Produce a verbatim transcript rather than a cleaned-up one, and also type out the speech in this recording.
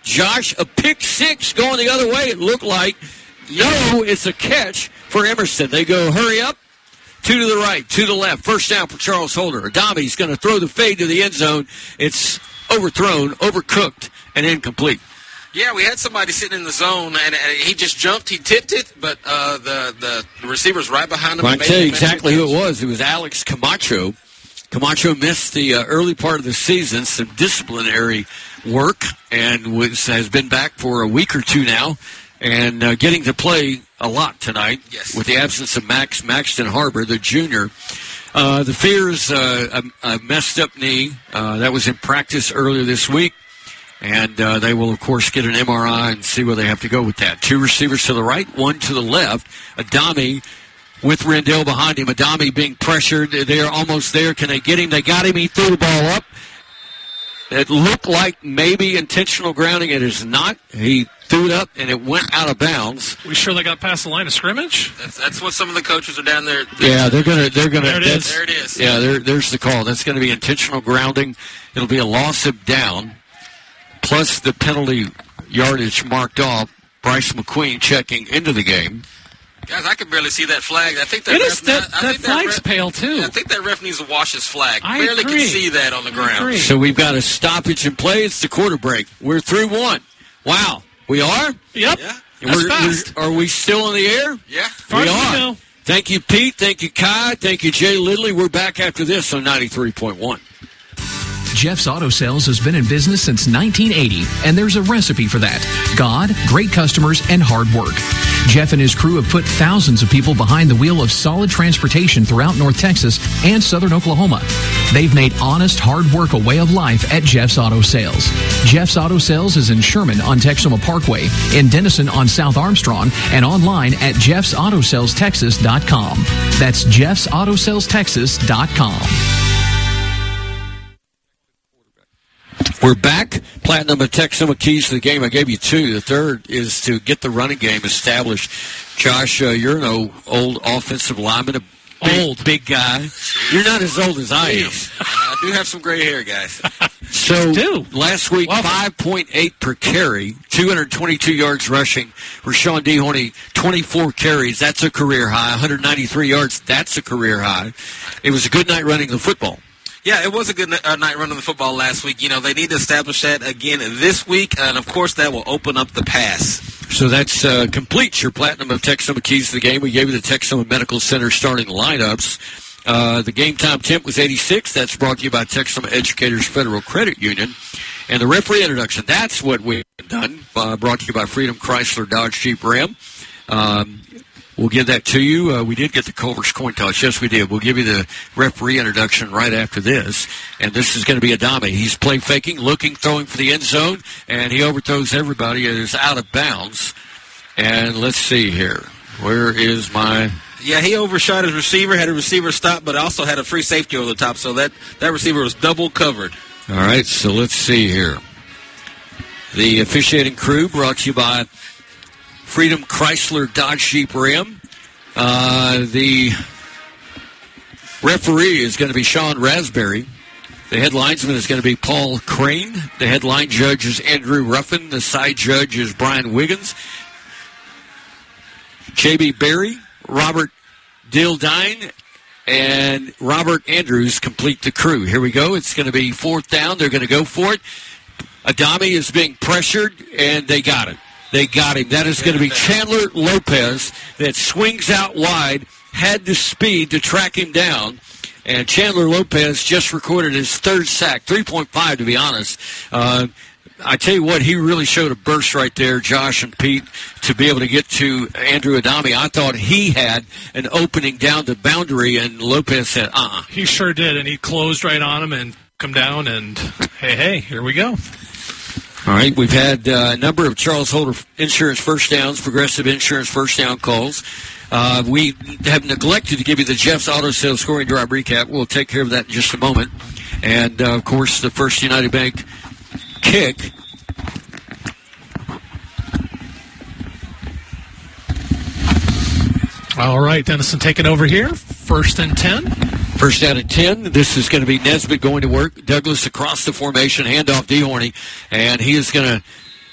Josh, a pick six going the other way, it looked like. No, it's a catch for Emerson. They go, hurry up. Two to the right, two to the left. First down for Charles Holder. Adami's going to throw the fade to the end zone. It's overthrown, overcooked, and incomplete. Yeah, we had somebody sitting in the zone, and, and he just jumped. He tipped it, but uh, the, the receiver's right behind him. Well, I can tell you exactly who it was. It was Alex Camacho. Camacho missed the uh, early part of the season, some disciplinary work, and was, has been back for a week or two now, and uh, getting to play a lot tonight. Yes. With the absence of Max Maxton Harbor, the junior. Uh, the fears, uh, a, a messed up knee. Uh, that was in practice earlier this week. And uh, they will, of course, get an M R I and see where they have to go with that. Two receivers to the right, one to the left. Adami with Rendell behind him. Adami being pressured. They're almost there. Can they get him? They got him. He threw the ball up. It looked like maybe intentional grounding. It is not. He threw it up, and it went out of bounds. We sure they got past the line of scrimmage? That's, that's what some of the coaches are down there. Yeah, they're gonna. They're gonna. There it is. There it is. Yeah, there, there's the call. That's going to be intentional grounding. It'll be a loss of down, plus the penalty yardage marked off. Bryce McQueen checking into the game. Guys, I can barely see that flag. I think that it ref, is that, I that think flag's that ref, pale, too. Yeah, I think that ref needs to wash his flag. I barely agree. can see that on the I ground. agree. So we've got a stoppage in play. It's the quarter break. We're through one. Wow. We are? Yep. Yeah. That's We're, fast. we're, are we still in the air? Yeah. Far we as we are. know. Thank you, Pete. Thank you, Kai. Thank you, Jay Lidley. We're back after this on ninety-three point one. Jeff's Auto Sales has been in business since nineteen eighty, and there's a recipe for that. God, great customers, and hard work. Jeff and his crew have put thousands of people behind the wheel of solid transportation throughout North Texas and southern Oklahoma. They've made honest, hard work a way of life at Jeff's Auto Sales. Jeff's Auto Sales is in Sherman on Texoma Parkway, in Denison on South Armstrong, and online at jeffs auto sales texas dot com. That's jeffs auto sales texas dot com. We're back. Platinum and Texoma keys to the game. I gave you two. The third is to get the running game established. Josh, uh, you're an old offensive lineman, a big, Old. big guy. You're not as old as I am. I do have some gray hair, guys. So do. last week, Welcome. five point eight per carry, two hundred twenty-two yards rushing. Rashawn DeHorny, twenty-four carries. That's a career high. one hundred ninety-three yards. That's a career high. It was a good night running the football. Yeah, it was a good uh, night running the football last week. You know, they need to establish that again this week, and, of course, that will open up the pass. So that's uh, completes your Platinum of Texoma keys to the game. We gave you the Texoma Medical Center starting lineups. Uh, the game time temp was eighty-six. That's brought to you by Texoma Educators Federal Credit Union. And the referee introduction, that's what we've done, uh, brought to you by Freedom Chrysler Dodge Jeep Ram. Um, we'll give that to you. Uh, we did get the Culver's coin toss. Yes, we did. We'll give you the referee introduction right after this. And this is going to be Adami. He's play faking, looking, throwing for the end zone, and he overthrows everybody. It is out of bounds. And let's see here. Where is my... Yeah, he overshot his receiver, had a receiver stop, but also had a free safety over the top, so that, that receiver was double covered. All right, so let's see here. The officiating crew brought to you by Freedom Chrysler Dodge Jeep Ram. Uh, the referee is going to be Sean Raspberry. The head linesman is going to be Paul Crane. The headline judge is Andrew Ruffin. The side judge is Brian Wiggins. J B Berry, Robert Dildine, and Robert Andrews complete the crew. Here we go. It's going to be fourth down. They're going to go for it. Adami is being pressured, and they got it. They got him. That is going to be Chandler Lopez that swings out wide, had the speed to track him down. And Chandler Lopez just recorded his third sack, three point five to be honest. Uh, I tell you what, he really showed a burst right there, Josh and Pete, to be able to get to Andrew Adami. I thought he had an opening down the boundary, and Lopez said, uh-uh. He sure did, and he closed right on him and come down, and hey, hey, here we go. All right, we've had uh, a number of Charles Holder insurance first downs, Progressive Insurance first down calls. Uh, we have neglected to give you the Jeff's Auto Sales scoring drive recap. We'll take care of that in just a moment. And, uh, of course, the First United Bank kick. All right, Denison taking over here. First and ten. First down and ten. This is going to be Nesbitt going to work. Douglas across the formation, handoff DeHorny, and he is going to